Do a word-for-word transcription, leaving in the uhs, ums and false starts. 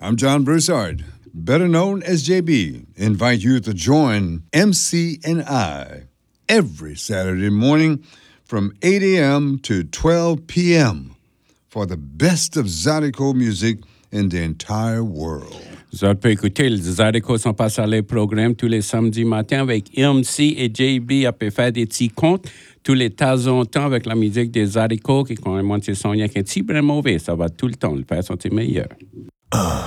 I'm John Broussard, better known as J B. Invite you to join M C and I every Saturday morning from eight a.m. to twelve p.m. for the best of Zydeco music in the entire world. Vous autres pouvez écouter les Zydeco sont pas sur les programmes tous les samedis matins avec M C et J B. On peut faire des petits comptes tous les temps en temps avec la musique des Zydeco qui quand même son rien qu'un petit brin mauvais. Ça va tout le temps. Le faire sont meilleurs. Uh.